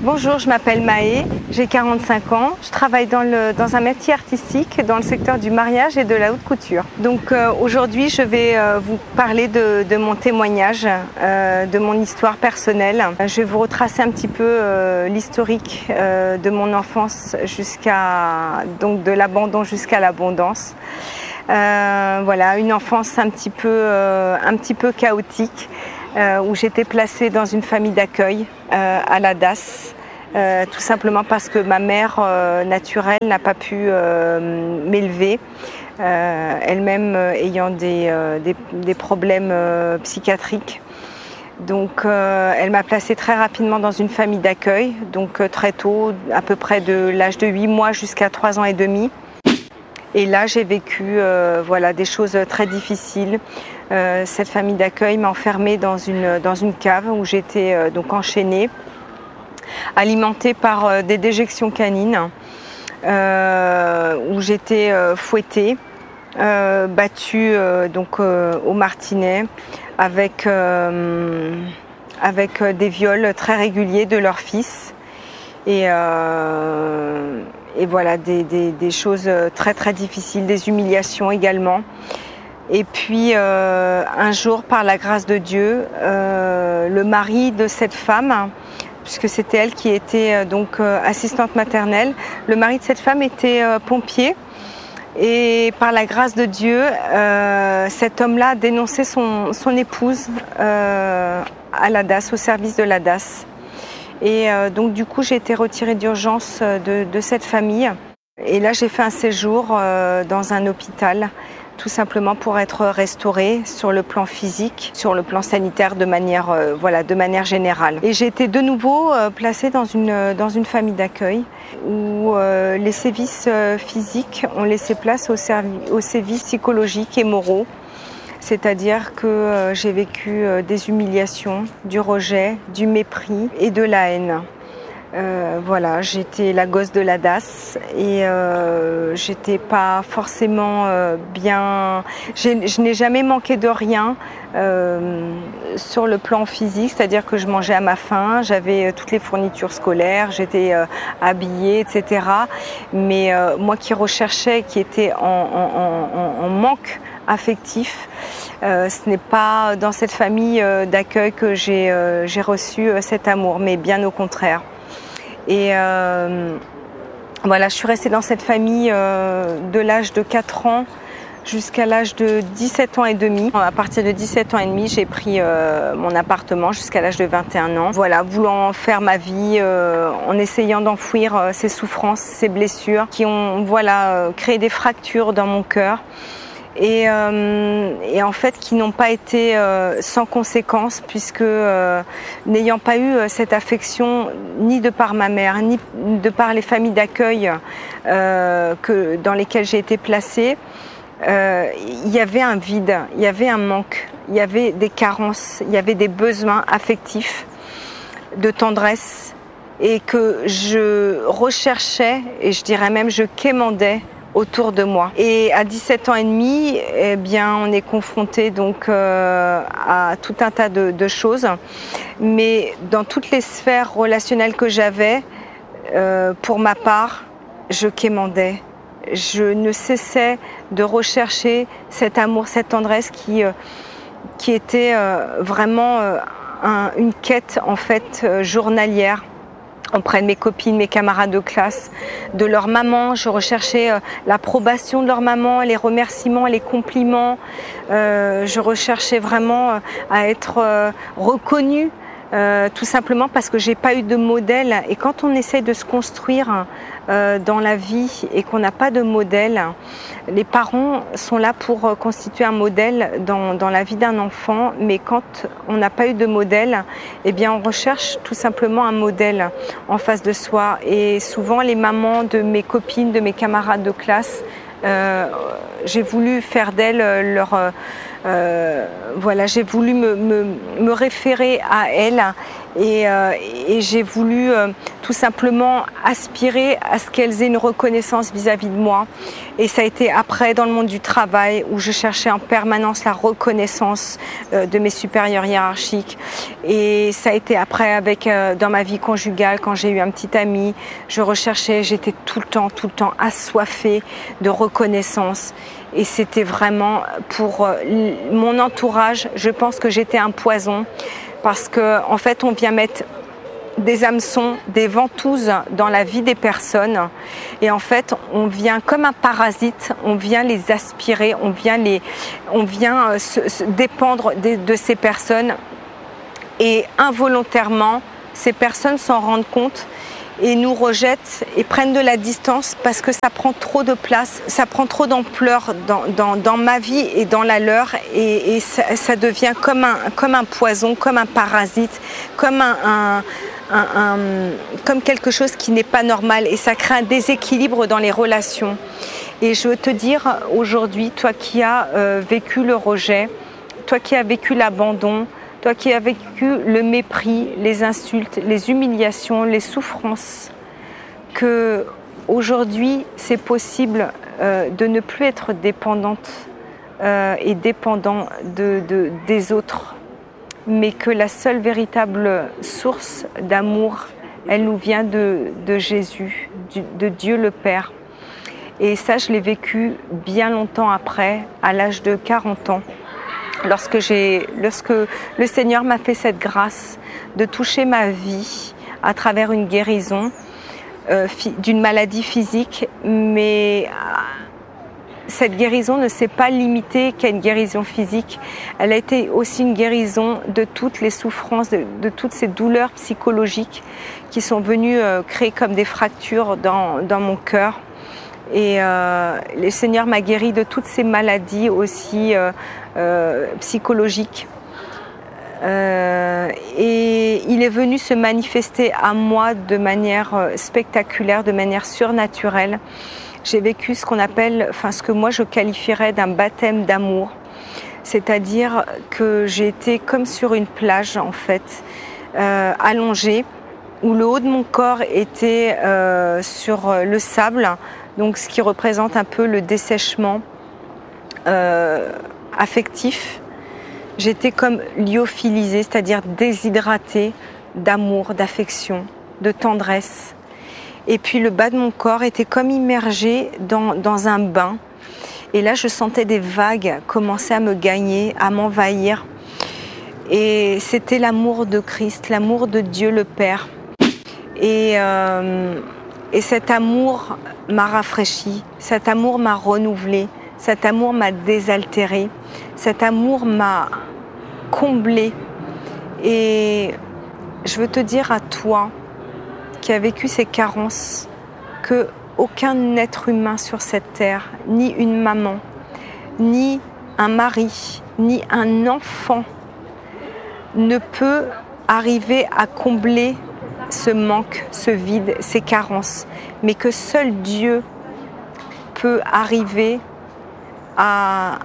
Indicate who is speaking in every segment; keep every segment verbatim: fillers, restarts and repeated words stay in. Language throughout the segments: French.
Speaker 1: Bonjour, je m'appelle Maë, j'ai quarante-cinq ans. Je travaille dans, le, dans un métier artistique dans le secteur du mariage et de la haute couture. Donc euh, aujourd'hui, je vais euh, vous parler de, de mon témoignage, euh, de mon histoire personnelle. Je vais vous retracer un petit peu euh, l'historique euh, de mon enfance jusqu'à donc de l'abandon jusqu'à l'abondance. Euh, voilà, une enfance un petit peu, euh, un petit peu chaotique. Euh, où j'étais placée dans une famille d'accueil euh, à la D A S, euh, tout simplement parce que ma mère euh, naturelle n'a pas pu euh, m'élever, euh, elle-même euh, ayant des, euh, des, des problèmes euh, psychiatriques. Donc euh, elle m'a placée très rapidement dans une famille d'accueil, donc euh, très tôt, à peu près de l'âge de huit mois jusqu'à trois ans et demi. Et là, j'ai vécu euh, voilà, des choses très difficiles. Euh, cette famille d'accueil m'a enfermée dans une, dans une cave où j'étais euh, donc enchaînée, alimentée par euh, des déjections canines, euh, où j'étais euh, fouettée, euh, battue euh, donc, euh, au martinet, avec, euh, avec des viols très réguliers de leur fils. Et, euh, et voilà, des, des, des choses très très difficiles, des humiliations également. Et puis euh, un jour, par la grâce de Dieu, euh, le mari de cette femme, puisque c'était elle qui était donc euh, assistante maternelle, le mari de cette femme était euh, pompier. Et par la grâce de Dieu, euh, cet homme-là a dénoncé son, son épouse euh, à la D A S, au service de la D A S. Et euh, donc du coup, j'ai été retirée d'urgence de, de cette famille. Et là, j'ai fait un séjour euh, dans un hôpital, tout simplement pour être restaurée sur le plan physique, sur le plan sanitaire de manière, euh, voilà, de manière générale. Et j'ai été de nouveau euh, placée dans une, dans une famille d'accueil où euh, les sévices euh, physiques ont laissé place aux, aux sévices psychologiques et moraux. C'est-à-dire que euh, j'ai vécu euh, des humiliations, du rejet, du mépris et de la haine. Euh, voilà, j'étais la gosse de la D A S et euh, j'étais pas forcément euh, bien. Je n'ai jamais manqué de rien euh, sur le plan physique, c'est-à-dire que je mangeais à ma faim, j'avais toutes les fournitures scolaires, j'étais euh, habillée, et cetera. Mais euh, moi qui recherchais, qui était en, en, en, en manque affectif, euh, ce n'est pas dans cette famille euh, d'accueil que j'ai euh, j'ai reçu euh, cet amour, mais bien au contraire. Et euh, voilà, je suis restée dans cette famille euh, de l'âge de quatre ans jusqu'à l'âge de dix-sept ans et demi. À partir de dix-sept ans et demi, j'ai pris euh, mon appartement jusqu'à l'âge de vingt et un ans. Voilà, voulant faire ma vie, euh, en essayant d'enfouir euh, ces souffrances, ces blessures qui ont voilà, euh, créé des fractures dans mon cœur. Et, euh, et en fait qui n'ont pas été euh, sans conséquence, puisque euh, n'ayant pas eu euh, cette affection ni de par ma mère ni de par les familles d'accueil euh, que dans lesquelles j'ai été placée, euh, il y avait un vide, il y avait un manque, il y avait des carences, il y avait des besoins affectifs, de tendresse, et que je recherchais, et je dirais même je quémandais autour de moi. Et à dix-sept ans et demi, eh bien, on est confronté donc euh, à tout un tas de, de choses. Mais dans toutes les sphères relationnelles que j'avais, euh, pour ma part, je quémandais. Je ne cessais de rechercher cet amour, cette tendresse qui, euh, qui était euh, vraiment euh, un, une quête en fait euh, journalière auprès de mes copines, mes camarades de classe, de leur maman. Je recherchais euh, l'approbation de leur maman, les remerciements, les compliments. Euh, je recherchais vraiment euh, à être euh, reconnue, euh, tout simplement parce que j'ai pas eu de modèle. Et quand on essaie de se construire euh, dans la vie et qu'on n'a pas de modèle, les parents sont là pour euh, constituer un modèle dans, dans la vie d'un enfant. Mais quand on n'a pas eu de modèle, eh bien on recherche tout simplement un modèle en face de soi. Et souvent les mamans de mes copines, de mes camarades de classe, euh, j'ai voulu faire d'elles leur, euh, voilà, j'ai voulu me, me, me référer à elles et, euh, et j'ai voulu euh, tout simplement aspirer à ce qu'elles aient une reconnaissance vis-à-vis de moi. Et ça a été après dans le monde du travail où je cherchais en permanence la reconnaissance euh, de mes supérieurs hiérarchiques. Et ça a été après avec euh, dans ma vie conjugale, quand j'ai eu un petit ami, je recherchais, j'étais tout le temps, tout le temps assoiffée de reconnaissance. Et c'était vraiment pour euh, mon entourage, je pense que j'étais un poison parce que en fait on vient mettre des hameçons, des ventouses dans la vie des personnes et en fait on vient comme un parasite, on vient les aspirer, on vient les, on vient se, se dépendre de, de ces personnes et involontairement ces personnes s'en rendent compte et nous rejettent et prennent de la distance parce que ça prend trop de place, ça prend trop d'ampleur dans, dans, dans ma vie et dans la leur et, et ça, ça devient comme un, comme un poison, comme un parasite, comme un, un Un, un, comme quelque chose qui n'est pas normal et ça crée un déséquilibre dans les relations. Et je veux te dire aujourd'hui, toi qui as euh, vécu le rejet, toi qui as vécu l'abandon, toi qui as vécu le mépris, les insultes, les humiliations, les souffrances, que aujourd'hui c'est possible euh, de ne plus être dépendante euh, et dépendant de, de, des autres. Mais que la seule véritable source d'amour, elle nous vient de, de Jésus, de Dieu le Père. Et ça, je l'ai vécu bien longtemps après, à l'âge de quarante ans, lorsque, j'ai, lorsque le Seigneur m'a fait cette grâce de toucher ma vie à travers une guérison euh, d'une maladie physique, mais cette guérison ne s'est pas limitée qu'à une guérison physique. Elle a été aussi une guérison de toutes les souffrances, de, de toutes ces douleurs psychologiques qui sont venues euh, créer comme des fractures dans, dans mon cœur. Et euh, le Seigneur m'a guéri de toutes ces maladies aussi euh, euh, psychologiques. Euh, et il est venu se manifester à moi de manière spectaculaire, de manière surnaturelle. J'ai vécu ce qu'on appelle, enfin ce que moi je qualifierais d'un baptême d'amour. C'est-à-dire que j'ai été comme sur une plage en fait, euh, allongée, où le haut de mon corps était euh, sur le sable, donc ce qui représente un peu le dessèchement euh, affectif. J'étais comme lyophilisée, c'est-à-dire déshydratée d'amour, d'affection, de tendresse. Et puis le bas de mon corps était comme immergé dans, dans un bain. Et là, je sentais des vagues commencer à me gagner, à m'envahir. Et c'était l'amour de Christ, l'amour de Dieu le Père. Et, euh, et cet amour m'a rafraîchi, cet amour m'a renouvelé, cet amour m'a désaltéré, cet amour m'a comblé. Et je veux te dire à toi, qui a vécu ces carences, que aucun être humain sur cette terre, ni une maman, ni un mari, ni un enfant ne peut arriver à combler ce manque, ce vide, ces carences, mais que seul Dieu peut arriver à,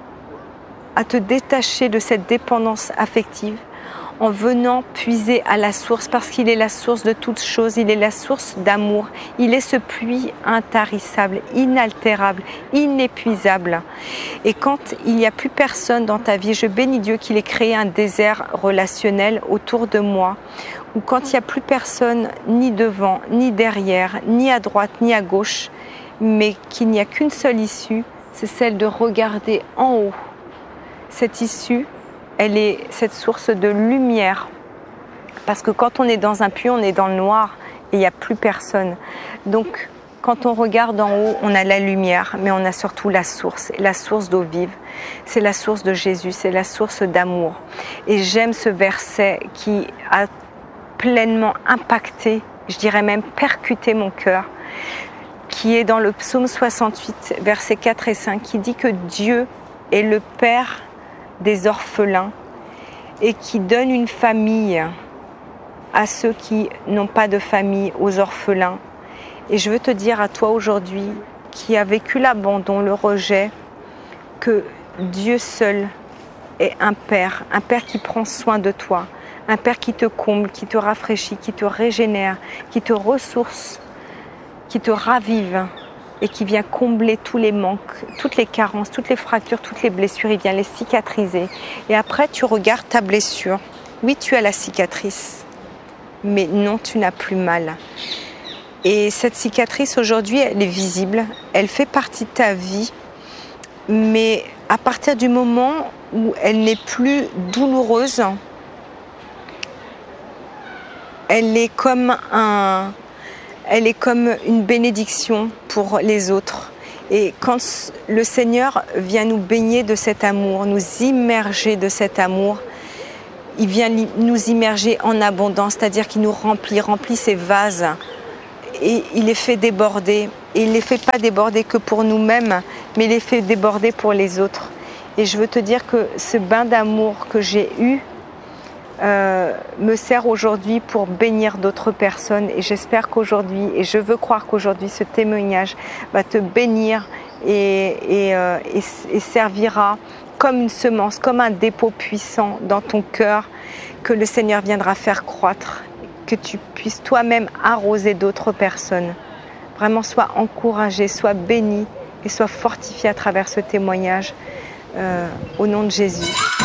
Speaker 1: à te détacher de cette dépendance affective en venant puiser à la source, parce qu'il est la source de toutes choses, il est la source d'amour, il est ce puits intarissable, inaltérable, inépuisable. Et quand il n'y a plus personne dans ta vie, je bénis Dieu qu'il ait créé un désert relationnel autour de moi, où quand il n'y a plus personne, ni devant, ni derrière, ni à droite, ni à gauche, mais qu'il n'y a qu'une seule issue, c'est celle de regarder en haut. Cette issue, elle est cette source de lumière. Parce que quand on est dans un puits, on est dans le noir et il n'y a plus personne. Donc, quand on regarde en haut, on a la lumière, mais on a surtout la source, la source d'eau vive. C'est la source de Jésus, c'est la source d'amour. Et j'aime ce verset qui a pleinement impacté, je dirais même percuté mon cœur, qui est dans le psaume soixante-huit, versets quatre et cinq, qui dit que Dieu est le Père des orphelins et qui donne une famille à ceux qui n'ont pas de famille, aux orphelins. Et je veux te dire à toi aujourd'hui, qui a vécu l'abandon, le rejet, que Dieu seul est un Père, un Père qui prend soin de toi, un Père qui te comble, qui te rafraîchit, qui te régénère, qui te ressource, qui te ravive et qui vient combler tous les manques, toutes les carences, toutes les fractures, toutes les blessures, il vient les cicatriser. Et après, tu regardes ta blessure. Oui, tu as la cicatrice, mais non, tu n'as plus mal. Et cette cicatrice, aujourd'hui, elle est visible, elle fait partie de ta vie, mais à partir du moment où elle n'est plus douloureuse, elle est comme un, elle est comme une bénédiction pour les autres. Et quand le Seigneur vient nous baigner de cet amour, nous immerger de cet amour, il vient nous immerger en abondance, c'est-à-dire qu'il nous remplit, remplit ses vases et il les fait déborder. Et il ne les fait pas déborder que pour nous-mêmes, mais il les fait déborder pour les autres. Et je veux te dire que ce bain d'amour que j'ai eu euh, me sert aujourd'hui pour bénir d'autres personnes. Et j'espère qu'aujourd'hui, et je veux croire qu'aujourd'hui, ce témoignage va te bénir et, et, euh, et, et servira comme une semence, comme un dépôt puissant dans ton cœur que le Seigneur viendra faire croître, que tu puisses toi-même arroser d'autres personnes. Vraiment, sois encouragé, sois béni et sois fortifié à travers ce témoignage euh, au nom de Jésus.